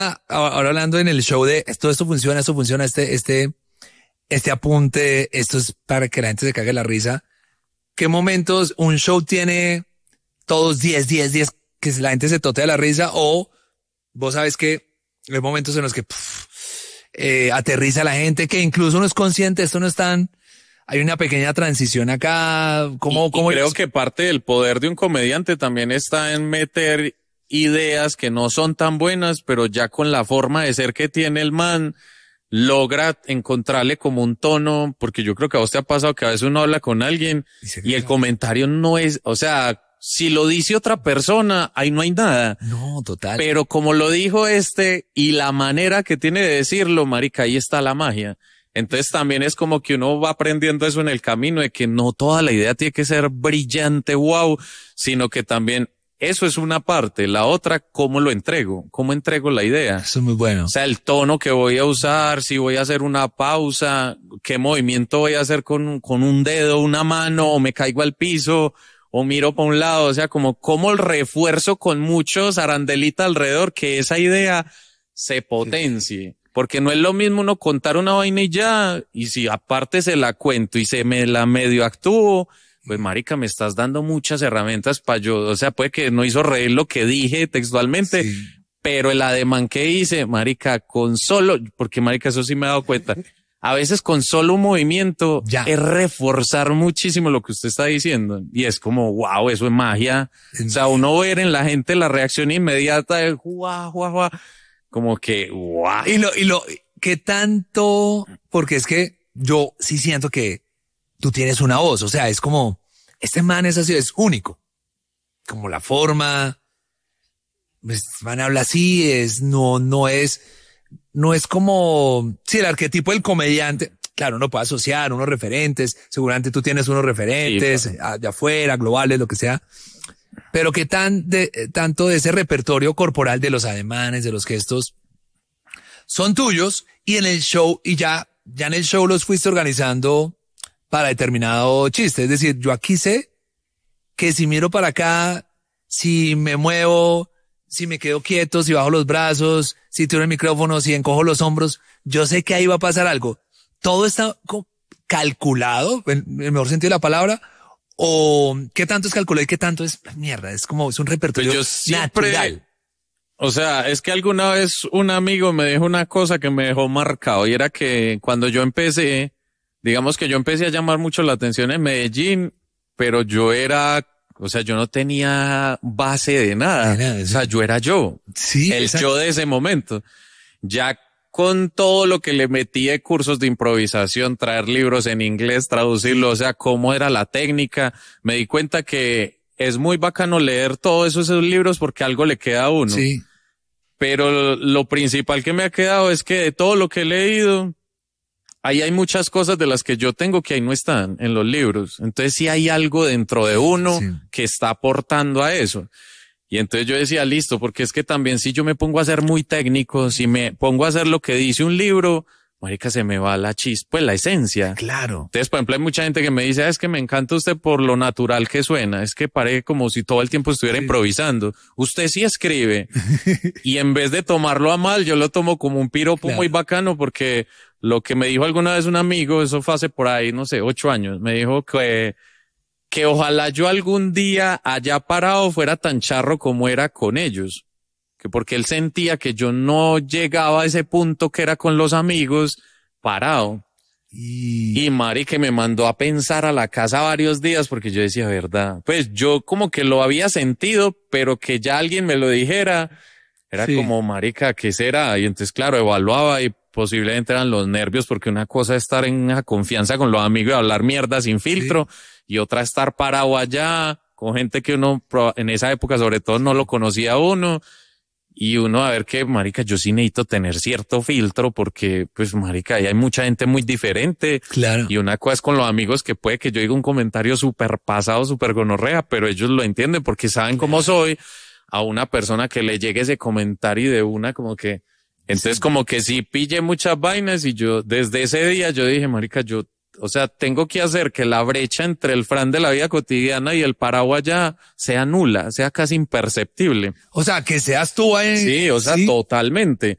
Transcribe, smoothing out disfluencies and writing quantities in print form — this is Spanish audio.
ahora hablando en el show de esto funciona, este apunte, esto es para que la gente se cague la risa. ¿Qué momentos un show tiene todos 10, que la gente se totea la risa? O vos sabes que hay momentos en los que aterriza la gente, que incluso uno es consciente, esto no es tan... Hay una pequeña transición acá. ¿Cómo creo que parte del poder de un comediante también está en meter ideas que no son tan buenas, pero ya con la forma de ser que tiene el man, logra encontrarle como un tono, porque yo creo que a vos te ha pasado que a veces uno habla con alguien y el comentario no es, o sea, si lo dice otra persona, ahí no hay nada. No, total. Pero como lo dijo y la manera que tiene de decirlo, marica, ahí está la magia. Entonces también es como que uno va aprendiendo eso en el camino, de que no toda la idea tiene que ser brillante, wow, sino que también eso es una parte. La otra, ¿cómo lo entrego? ¿Cómo entrego la idea? Eso es muy bueno. O sea, el tono que voy a usar, si voy a hacer una pausa, qué movimiento voy a hacer con un dedo, una mano, o me caigo al piso, o miro para un lado. O sea, como el refuerzo con muchos arandelita alrededor, que esa idea se potencie. Porque no es lo mismo uno contar una vaina y ya, y si aparte se la cuento y se me la medio actúo, pues marica, me estás dando muchas herramientas para yo, o sea, puede que no hizo reír lo que dije textualmente, sí, pero el ademán que hice, marica, con solo, porque marica, eso sí me he dado cuenta, a veces con solo un movimiento ya es reforzar muchísimo lo que usted está diciendo, y es como, wow, eso es magia, o sea, uno ver en la gente la reacción inmediata de guau, guau, guau, como que, wow. ¿Qué tanto? Porque es que yo sí siento que tú tienes una voz, o sea, es como, este man es así, es único. Como la forma, pues, man habla así, no es como, sí, el arquetipo del comediante. Claro, uno puede asociar unos referentes, seguramente tú tienes unos referentes, sí, allá afuera, globales, lo que sea. Pero qué tanto de ese repertorio corporal, de los ademanes, de los gestos, son tuyos, y en el show, y ya en el show los fuiste organizando para determinado chiste. Es decir, yo aquí sé que si miro para acá, si me muevo, si me quedo quieto, si bajo los brazos, si tiro el micrófono, si encojo los hombros, yo sé que ahí va a pasar algo. Todo está calculado, en el mejor sentido de la palabra. ¿O qué tanto es calculado y qué tanto es mierda? Es como, es un repertorio natural. O sea, es que alguna vez un amigo me dijo una cosa que me dejó marcado, y era que cuando yo empecé, digamos que yo empecé a llamar mucho la atención en Medellín, pero yo no tenía base de nada. O sea, yo era yo. Sí, el yo de ese momento. Ya con todo lo que le metí de cursos de improvisación, traer libros en inglés, traducirlo, o sea, cómo era la técnica, me di cuenta que es muy bacano leer todos esos libros porque algo le queda a uno. Sí. Pero lo principal que me ha quedado es que de todo lo que he leído, ahí hay muchas cosas de las que yo tengo que ahí no están en los libros. Entonces sí hay algo dentro de uno que está aportando a eso. Y entonces yo decía, listo, porque es que también si yo me pongo a ser muy técnico, si me pongo a hacer lo que dice un libro, marica, se me va la chispa, pues la esencia. Claro. Entonces, por ejemplo, hay mucha gente que me dice, es que me encanta usted por lo natural que suena, es que parece como si todo el tiempo estuviera improvisando. Usted sí escribe. Y en vez de tomarlo a mal, yo lo tomo como un piropo muy bacano, porque lo que me dijo alguna vez un amigo, eso fue hace por ahí, no sé, 8 años, me dijo que ojalá yo algún día allá parado fuera tan charro como era con ellos, que porque él sentía que yo no llegaba a ese punto que era con los amigos parado. Y Mari que me mandó a pensar a la casa varios días, porque yo decía, verdad, pues yo como que lo había sentido, pero que ya alguien me lo dijera, era como, marica, ¿qué será? Y entonces, claro, evaluaba y posiblemente eran los nervios, porque una cosa es estar en una confianza con los amigos y hablar mierda sin filtro, y otra estar parado allá con gente que uno en esa época sobre todo no lo conocía a uno, y uno a ver que, marica, yo sí necesito tener cierto filtro, porque pues marica, ahí hay mucha gente muy diferente. Claro. Y una cosa es con los amigos, que puede que yo diga un comentario súper pasado, súper gonorrea, pero ellos lo entienden porque saben cómo soy. A una persona que le llegue ese comentario y de una como que, entonces como que sí pillé muchas vainas, y yo desde ese día yo dije, marica, yo, O sea, tengo que hacer que la brecha entre el Fran de la vida cotidiana y el paraguas ya sea nula, sea casi imperceptible. O sea, que seas tú ahí. Sí, o sea, ¿sí? totalmente.